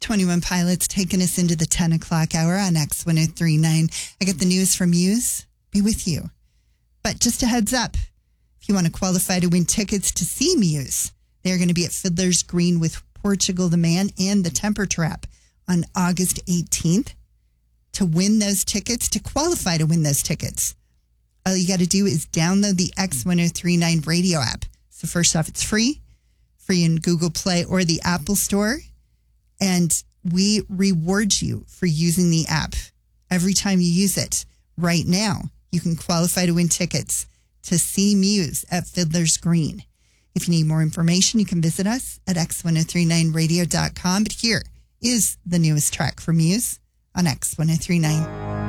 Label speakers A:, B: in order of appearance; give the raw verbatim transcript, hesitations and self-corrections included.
A: twenty-one Pilots taking us into the ten o'clock hour on X ten thirty-nine. I get the news from Muse. Be with you. But just a heads up, if you want to qualify to win tickets to see Muse, they're going to be at Fiddler's Green with Portugal the Man and the Temper Trap on August eighteenth. To win those tickets, to qualify to win those tickets, all you got to do is download the X ten thirty-nine radio app. So first off, it's free, free in Google Play or the Apple Store. And we reward you for using the app every time you use it. Right now, you can qualify to win tickets to see Muse at Fiddler's Green. If you need more information, you can visit us at x ten thirty-nine radio dot com. But here is the newest track from Muse on X ten thirty-nine.